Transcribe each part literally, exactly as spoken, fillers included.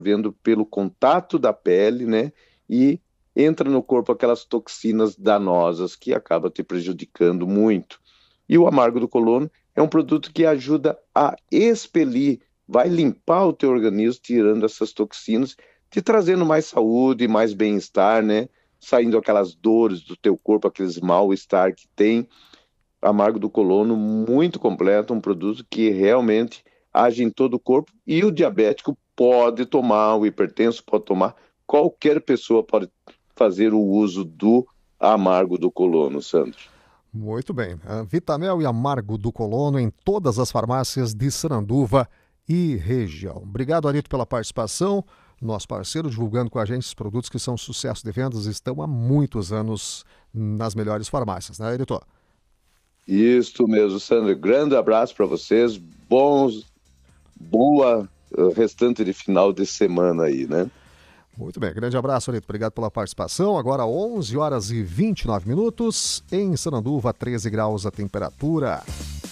vendo pelo contato da pele, né? E entra no corpo aquelas toxinas danosas que acabam te prejudicando muito. E o amargo do colono é um produto que ajuda a expelir, vai limpar o teu organismo, tirando essas toxinas, te trazendo mais saúde, mais bem-estar, né? Saindo aquelas dores do teu corpo, aqueles mal-estar que tem. Amargo do colono, muito completo, um produto que realmente age em todo o corpo, e o diabético pode tomar, o hipertenso pode tomar, qualquer pessoa pode fazer o uso do amargo do colono, Sandro. Muito bem. Vitamel e amargo do colono em todas as farmácias de Sananduva e região. Obrigado, Arito, pela participação. Nosso parceiro divulgando com a gente os produtos que são sucesso de vendas, estão há muitos anos nas melhores farmácias, né, Arito? Isso mesmo, Sandro. Grande abraço para vocês. Bons, boa restante de final de semana aí, né? Muito bem, grande abraço, Arito. Obrigado pela participação. Agora onze horas e vinte e nove minutos. Em Sananduva, treze graus a temperatura.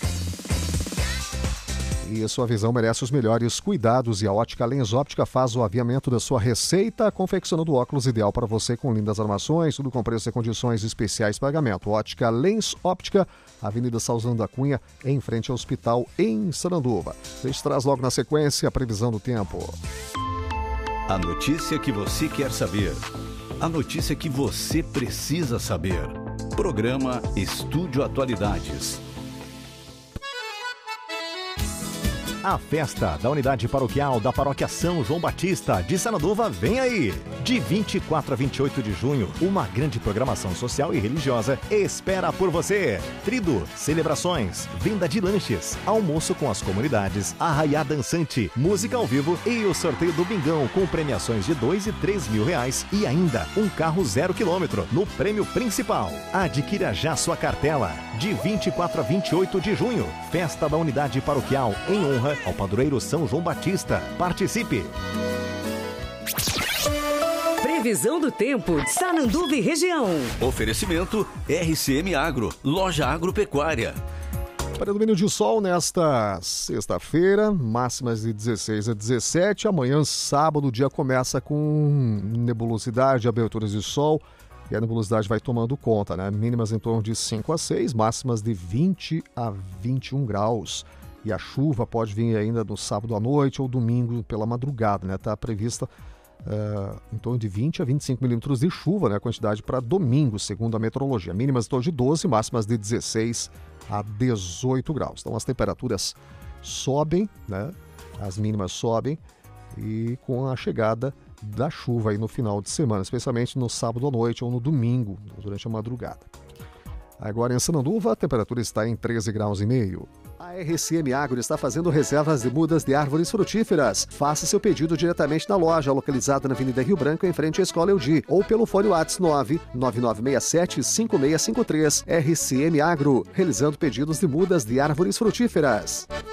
E a sua visão merece os melhores cuidados, e a Ótica Lens Óptica faz o aviamento da sua receita, confeccionando o óculos ideal para você com lindas armações, tudo com preço e condições especiais de pagamento. Ótica Lens Óptica, Avenida Salzano da Cunha, em frente ao hospital em Sananduva. A gente traz logo na sequência a previsão do tempo. A notícia que você quer saber. A notícia que você precisa saber. Programa Estúdio Atualidades. A festa da unidade paroquial da Paróquia São João Batista de Sananduva vem aí! De vinte e quatro a vinte e oito de junho, uma grande programação social e religiosa espera por você. Trido, celebrações, venda de lanches, almoço com as comunidades, arraiá dançante, música ao vivo e o sorteio do Bingão com premiações de dois e três mil reais e ainda um carro zero quilômetro no prêmio principal. Adquira já sua cartela. De vinte e quatro a vinte e oito de junho, festa da unidade paroquial em honra ao padroeiro São João Batista. Participe! Previsão do tempo, Sananduva e região. Oferecimento R C M Agro, loja agropecuária. Predomínio de sol nesta sexta-feira, máximas de dezesseis a dezessete. Amanhã, sábado, o dia começa com nebulosidade, aberturas de sol. E a nebulosidade vai tomando conta, né? Mínimas em torno de cinco a seis, máximas de vinte a vinte e um graus. E a chuva pode vir ainda no sábado à noite ou domingo pela madrugada, né? Está prevista uh, em torno de vinte a vinte e cinco milímetros de chuva, né? A quantidade para domingo, segundo a meteorologia. Mínimas em torno de doze, máximas de dezesseis a dezoito graus. Então as temperaturas sobem, né? As mínimas sobem, e com a chegada da chuva aí no final de semana, especialmente no sábado à noite ou no domingo, durante a madrugada. Agora em Sananduva, a temperatura está em treze graus e meio. A R C M Agro está fazendo reservas de mudas de árvores frutíferas. Faça seu pedido diretamente na loja, localizada na Avenida Rio Branco, em frente à Escola Eudi, ou pelo fone WhatsApp nove nove nove seis sete cinco seis cinco três. R C M Agro, realizando pedidos de mudas de árvores frutíferas.